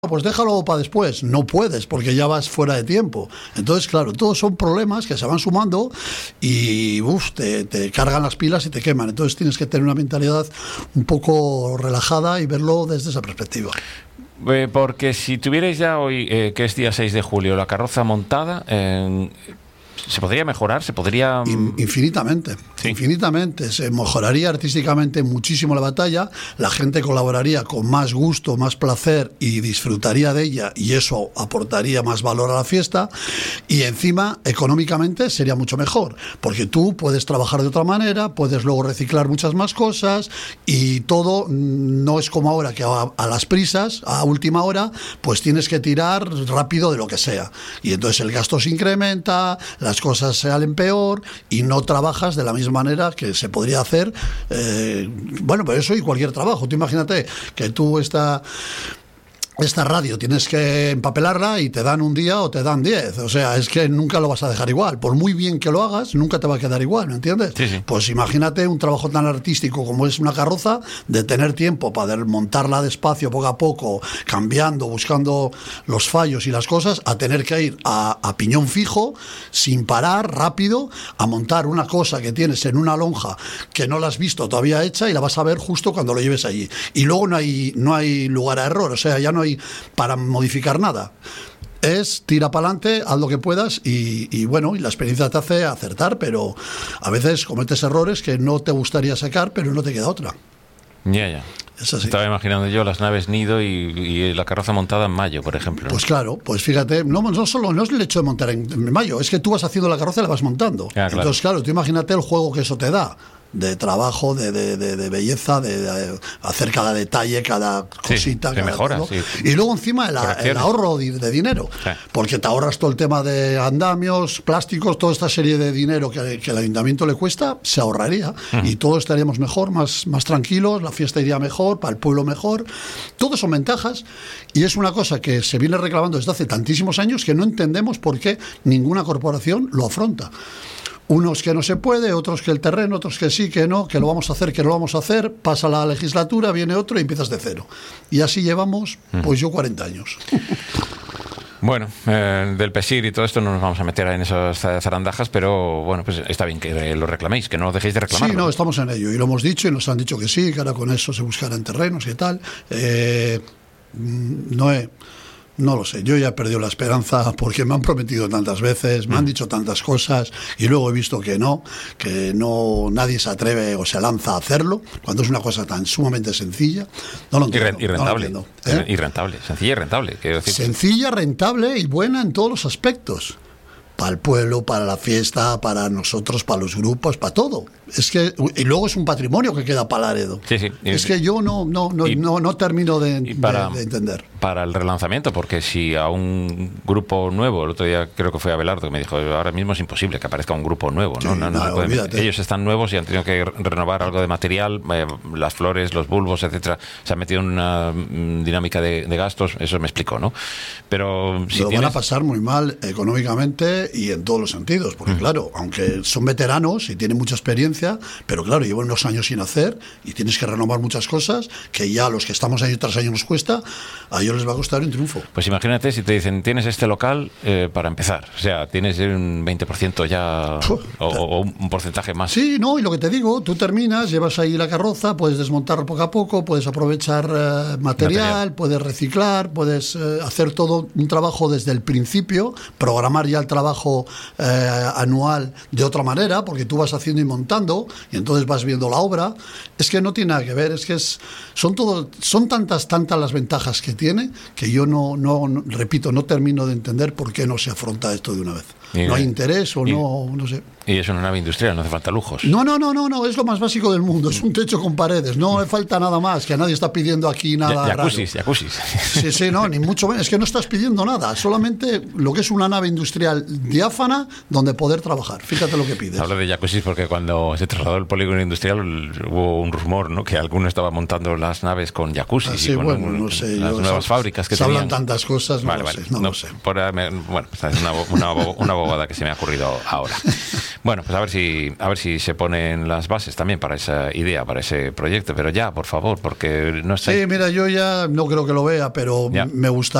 Pues déjalo para después. No puedes, porque ya vas fuera de tiempo. Entonces, claro, todos son problemas que se van sumando y te cargan las pilas y te queman. Entonces tienes que tener una mentalidad un poco relajada y verlo desde esa perspectiva. Porque si tuvierais ya hoy, que es día 6 de julio, la carroza montada, ¿se podría mejorar? ¿Se podría...? Infinitamente, sí. Infinitamente. Se mejoraría artísticamente muchísimo la batalla, la gente colaboraría con más gusto, más placer y disfrutaría de ella, y eso aportaría más valor a la fiesta, y encima económicamente sería mucho mejor, porque tú puedes trabajar de otra manera, puedes luego reciclar muchas más cosas, y todo no es como ahora, que a las prisas, a última hora, pues tienes que tirar rápido de lo que sea, y entonces el gasto se incrementa, las cosas salen peor y no trabajas de la misma manera que se podría hacer. Pero eso y cualquier trabajo. Tú imagínate que tú esta radio tienes que empapelarla y te dan un día o te dan 10. O sea, es que nunca lo vas a dejar igual. Por muy bien que lo hagas, nunca te va a quedar igual, ¿me entiendes? Sí, sí. Pues imagínate un trabajo tan artístico como es una carroza, de tener tiempo para montarla despacio, poco a poco, cambiando, buscando los fallos y las cosas, a tener que ir a piñón fijo, sin parar, rápido, a montar una cosa que tienes en una lonja que no la has visto todavía hecha y la vas a ver justo cuando lo lleves allí. Y luego no hay lugar a error, o sea, ya no hay para modificar nada. Es tira para adelante, haz lo que puedas y bueno, y la experiencia te hace acertar, pero a veces cometes errores que no te gustaría sacar, pero no te queda otra. Ya. Es así. Estaba imaginando yo las naves nido y la carroza montada en mayo, por ejemplo, ¿no? Pues claro, pues fíjate, no es el hecho de montar en mayo, es que tú vas haciendo la carroza y la vas montando. Claro. Entonces, claro, tú imagínate el juego que eso te da, de trabajo, de belleza, de hacer cada detalle, cada cosita, cada mejora, todo. Sí. Y luego encima el ahorro de dinero, sí. Porque te ahorras todo el tema de andamios, plásticos, toda esta serie de dinero que el ayuntamiento le cuesta, se ahorraría y todos estaríamos mejor, más tranquilos, la fiesta iría mejor, para el pueblo mejor. Todos son ventajas y es una cosa que se viene reclamando desde hace tantísimos años que no entendemos por qué ninguna corporación lo afronta. Unos que no se puede, otros que el terreno, otros que sí, que no, que lo vamos a hacer, que no lo vamos a hacer, pasa la legislatura, viene otro y empiezas de cero. Y así llevamos, pues yo 40 años. Bueno, del PESIR y todo esto no nos vamos a meter en esas zarandajas, pero bueno, pues está bien que lo reclaméis, que no dejéis de reclamarlo. Sí, no, estamos en ello y lo hemos dicho y nos han dicho que sí, que ahora con eso se buscarán terrenos y tal. No lo sé, yo ya he perdido la esperanza porque me han prometido tantas veces, me han dicho tantas cosas y luego he visto que no nadie se atreve o se lanza a hacerlo cuando es una cosa tan sumamente sencilla. No lo entiendo. Y rentable. No lo entiendo, Y rentable, sencilla y rentable. Sencilla, rentable y buena en todos los aspectos. Para el pueblo, para la fiesta, para nosotros, para los grupos, para todo. Es que y luego es un patrimonio que queda para Laredo. Sí. Es que yo no termino de entender. Para el relanzamiento, porque si a un grupo nuevo, el otro día creo que fue Abelardo que me dijo, ahora mismo es imposible que aparezca un grupo nuevo, ¿no? Sí, ellos están nuevos y han tenido que renovar algo de material, las flores, los bulbos, etcétera. Se han metido en una dinámica de gastos, eso me explicó, ¿no? Pero si van a pasar muy mal económicamente y en todos los sentidos, porque claro, aunque son veteranos y tienen mucha experiencia, pero claro, llevan unos años sin hacer y tienes que renovar muchas cosas que ya a los que estamos año tras año nos cuesta, a ellos les va a costar un triunfo. Pues imagínate si te dicen, tienes este local para empezar, o sea, tienes un 20% ya o un porcentaje más. Sí, no, y lo que te digo, tú terminas, llevas ahí la carroza, puedes desmontar poco a poco, puedes aprovechar material, puedes reciclar, puedes hacer todo un trabajo desde el principio, programar ya el trabajo anual de otra manera, porque tú vas haciendo y montando y entonces vas viendo la obra. Es que no tiene nada que ver, es que son tantas las ventajas que tiene que yo repito, no termino de entender por qué no se afronta esto de una vez. No hay interés o no sé. Y es una nave industrial, no hace falta lujos. No, es lo más básico del mundo, es un techo con paredes, no me falta nada más, que nadie está pidiendo aquí nada jacuzzis. Sí, no, ni mucho menos, es que no estás pidiendo nada, solamente lo que es una nave industrial diáfana donde poder trabajar, fíjate lo que pides. Hablo de jacuzzis porque cuando se trasladó el polígono industrial hubo un rumor, ¿no?, que alguno estaba montando las naves con jacuzzis. Sí, bueno, no sé. Las nuevas fábricas que se tenían. hablan tantas cosas, no lo sé. Bueno, es una bobada que se me ha ocurrido ahora. Bueno, pues a ver si se ponen las bases también para esa idea, para ese proyecto, pero ya, por favor, porque no está. Sí, mira, yo ya no creo que lo vea, pero Ya. me gusta.